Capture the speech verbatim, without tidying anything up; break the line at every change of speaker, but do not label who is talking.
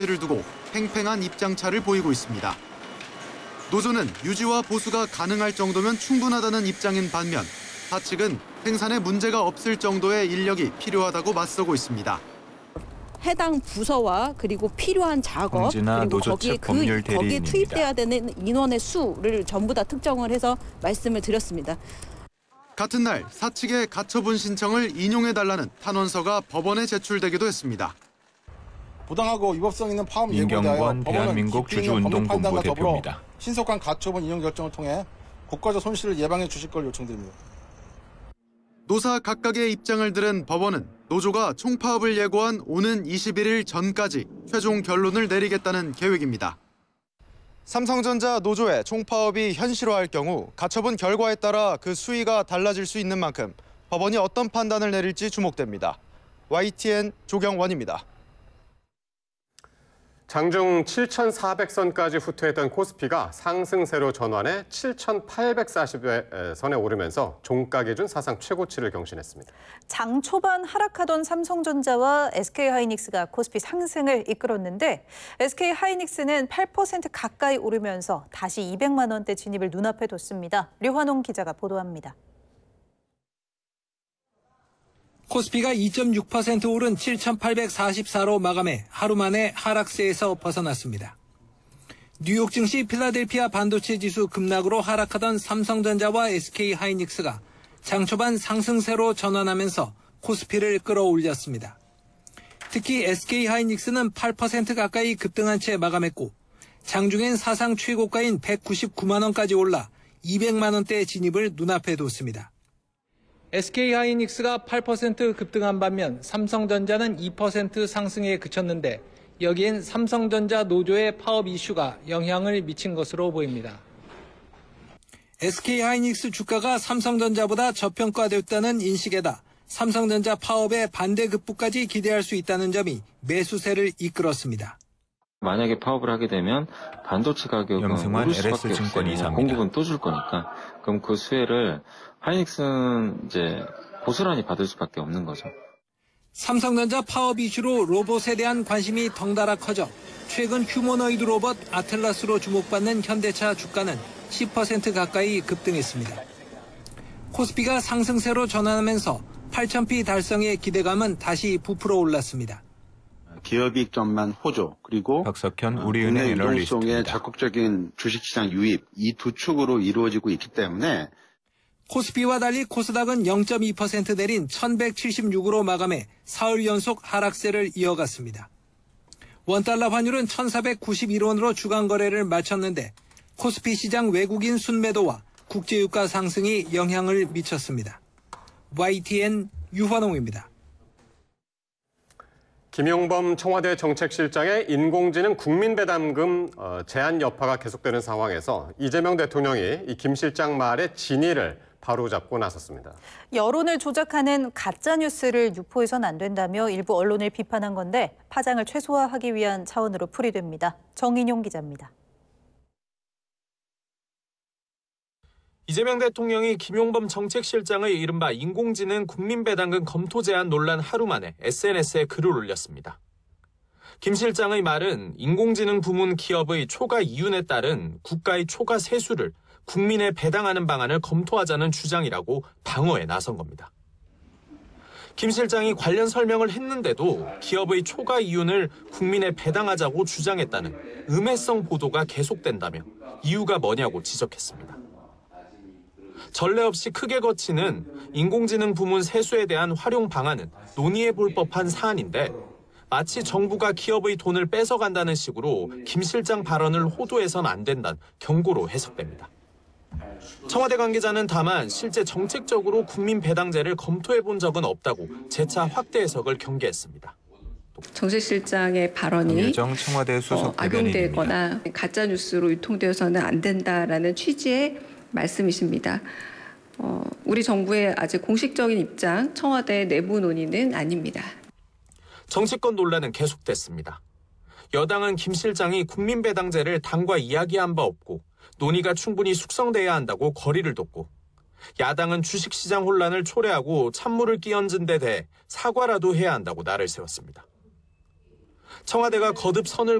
를 두고 팽팽한 입장차를 보이고 있습니다. 노조는 유지와 보수가 가능할 정도면 충분하다는 입장인 반면 사측은 생산에 문제가 없을 정도의 인력이 필요하다고 맞서고 있습니다.
해당 부서와 그리고 필요한 작업 그리고 거기에, 그, 거기에 투입돼야 되는 인원의 수를 전부 다 특정을 해서 말씀을 드렸습니다.
같은 날 사측의 가처분 신청을 인용해달라는 탄원서가 법원에 제출되기도 했습니다.
부당하고 위법성 있는 파업 예고에 대하여
대한민국 주주운동본부 대표입니다.
신속한 가처분 인용 결정을 통해 국가적 손실을 예방해 주실 걸 요청드립니다.
노사 각각의 입장을 들은 법원은 노조가 총파업을 예고한 오는 이십일 일 전까지 최종 결론을 내리겠다는 계획입니다. 삼성전자 노조의 총파업이 현실화할 경우 가처분 결과에 따라 그 수위가 달라질 수 있는 만큼 법원이 어떤 판단을 내릴지 주목됩니다. 와이티엔 조경원입니다.
장중 칠천사백 선까지 후퇴했던 코스피가 상승세로 전환해 칠천팔백사십 선에 오르면서 종가 기준 사상 최고치를 경신했습니다.
장 초반 하락하던 삼성전자와 에스케이하이닉스가 코스피 상승을 이끌었는데 에스케이하이닉스는 팔 퍼센트 가까이 오르면서 다시 이백만 원대 진입을 눈앞에 뒀습니다. 류환홍 기자가 보도합니다.
코스피가 이 점 육 퍼센트 오른 칠천팔백사십사로 마감해 하루 만에 하락세에서 벗어났습니다. 뉴욕 증시 필라델피아 반도체 지수 급락으로 하락하던 삼성전자와 에스케이하이닉스가 장 초반 상승세로 전환하면서 코스피를 끌어올렸습니다. 특히 에스케이하이닉스는 팔 퍼센트 가까이 급등한 채 마감했고 장중엔 사상 최고가인 백구십구만 원까지 올라 이백만 원대 진입을 눈앞에 뒀습니다. 에스케이하이닉스가 팔 퍼센트 급등한 반면 삼성전자는 이 퍼센트 상승에 그쳤는데 여기엔 삼성전자 노조의 파업 이슈가 영향을 미친 것으로 보입니다. 에스케이하이닉스 주가가 삼성전자보다 저평가됐다는 인식에다 삼성전자 파업의 반대 급부까지 기대할 수 있다는 점이 매수세를 이끌었습니다.
만약에 파업을 하게 되면 반도체 가격은 오를 수밖에 없어요. 공급은 또 줄 거니까. 그럼 그 수혜를 하이닉스는 이제 고스란히 받을 수밖에 없는 거죠.
삼성전자 파업 이슈로 로봇에 대한 관심이 덩달아 커져 최근 휴머노이드 로봇 아틀라스로 주목받는 현대차 주가는 십 퍼센트 가까이 급등했습니다. 코스피가 상승세로 전환하면서 팔천 피 달성의 기대감은 다시 부풀어 올랐습니다.
기업이익 전망 호조 그리고
박석현 우리은행 애널리스트입니다.
유동성의 적극적인 주식시장 유입 이 두 축으로 이루어지고 있기 때문에
코스피와 달리 코스닥은 영 점 이 퍼센트 내린 천백칠십육으로 마감해 사흘 연속 하락세를 이어갔습니다. 원달러 환율은 천사백구십일 원으로 주간 거래를 마쳤는데 코스피 시장 외국인 순매도와 국제유가 상승이 영향을 미쳤습니다. 와이티엔 유환홍입니다.
김용범 청와대 정책실장의 인공지능 국민배당금 제한 여파가 계속되는 상황에서 이재명 대통령이 이 김 실장 말의 진위를 바로잡고 나섰습니다.
여론을 조작하는 가짜뉴스를 유포해서는 안 된다며 일부 언론을 비판한 건데 파장을 최소화하기 위한 차원으로 풀이됩니다. 정인용 기자입니다.
이재명 대통령이 김용범 정책실장의 이른바 인공지능 국민배당금 검토 제안 논란 하루 만에 에스엔에스에 글을 올렸습니다. 김 실장의 말은 인공지능 부문 기업의 초과 이윤에 따른 국가의 초과 세수를 국민에 배당하는 방안을 검토하자는 주장이라고 방어에 나선 겁니다. 김 실장이 관련 설명을 했는데도 기업의 초과 이윤을 국민에 배당하자고 주장했다는 음해성 보도가 계속된다며 이유가 뭐냐고 지적했습니다. 전례 없이 크게 거치는 인공지능 부문 세수에 대한 활용 방안은 논의해 볼 법한 사안인데 마치 정부가 기업의 돈을 뺏어간다는 식으로 김 실장 발언을 호도해선 안 된다는 경고로 해석됩니다. 청와대 관계자는 다만 실제 정책적으로 국민 배당제를 검토해 본 적은 없다고 재차 확대 해석을 경계했습니다.
정책실장의 발언이
청와대 수석
어, 악용되거나 가짜뉴스로 유통되어서는 안 된다라는 취지의 말씀이십니다. 어, 우리 정부의 아직 공식적인 입장, 청와대 내부 논의는 아닙니다.
정치권 논란은 계속됐습니다. 여당은 김 실장이 국민배당제를 당과 이야기한 바 없고 논의가 충분히 숙성돼야 한다고 거리를 뒀고 야당은 주식시장 혼란을 초래하고 찬물을 끼얹은 데 대해 사과라도 해야 한다고 날을 세웠습니다. 청와대가 거듭 선을